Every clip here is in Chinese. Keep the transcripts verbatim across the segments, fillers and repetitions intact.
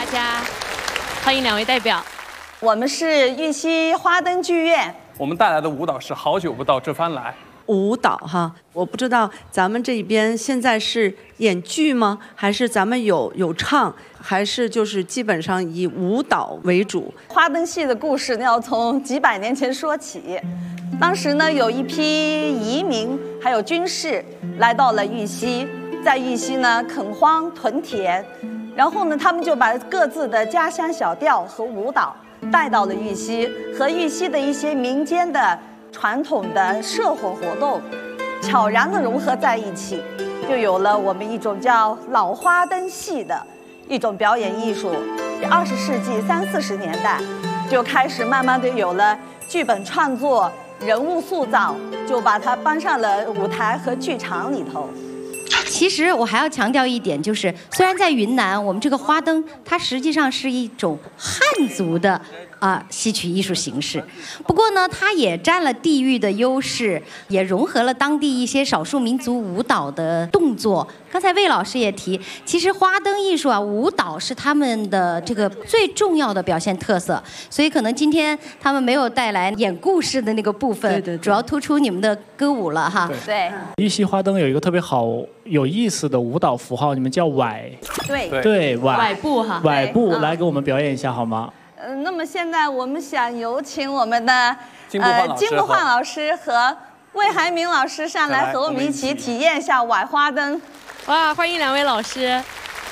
家，欢迎两位代表。 我们是玉溪花灯剧院， 我们带来的舞蹈是好久不到这番来。 舞蹈哈，我不知道咱们这边现在是演剧吗？还是咱们有有唱，还是就是基本上以舞蹈为主？ 花灯戏的故事呢，要从几百年前说起。当时呢，有一批移民还有军士来到了玉溪，在玉溪呢垦荒屯田，然后呢，他们就把各自的家乡小调和舞蹈带到了玉溪，和玉溪的一些民间的传统的社会活动悄然地融合在一起，就有了我们一种叫老花灯戏的一种表演艺术。二十世纪三四十年代就开始慢慢的有了剧本创作、人物塑造，就把它搬上了舞台和剧场里头。 其实我还要强调一点，就是虽然在云南，我们这个花灯它实际上是一种汉族的啊戏曲艺术形式，不过呢，它也占了地域的优势，也融合了当地一些少数民族舞蹈的动作。刚才魏老师也提，其实花灯艺术啊，舞蹈是他们的这个最重要的表现特色，所以可能今天他们没有带来演故事的那个部分， 对对对， 主要突出你们的歌舞了哈。 对， 玉溪花灯有一个特别好有意思的舞蹈符号，你们叫崴。 对对崴崴步哈， 崴步来给我们表演一下好吗？ 呃，那么现在我们想有请我们的金步焕老师金步焕老师和魏海明老师上来和我们一起体验一下崴花灯。 哇，欢迎两位老师。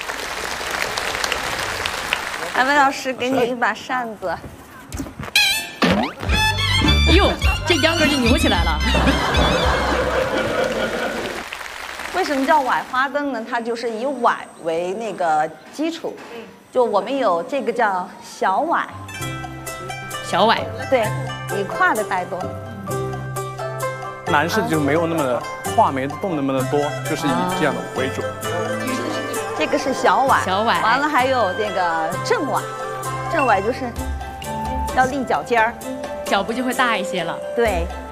两位老师，给你一把扇子。 哎呦，这秧歌就扭起来了。 为什么叫崴花灯呢？它就是以崴为那个基础，就我们有这个叫小崴， 小崴， 对，以胯的带动。 男士就没有那么的胯没动那么的多，就是以这样的为主。 这个是小崴， 小崴完了还有这个正崴，正崴就是要立脚尖儿， 脚步就会大一些了。 对。